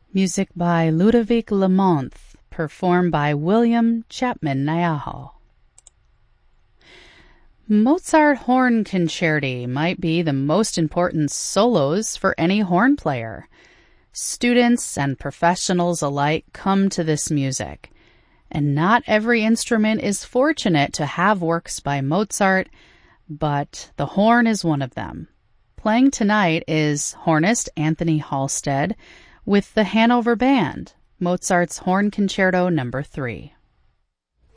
Music by Ludovic Lamonth, performed by William Chapman Niahau. Mozart Horn Concerti might be the most important solos for any horn player. Students and professionals alike come to this music, and not every instrument is fortunate to have works by Mozart, but the horn is one of them. Playing tonight is hornist Anthony Halstead with the Hanover Band, Mozart's Horn Concerto No. 3.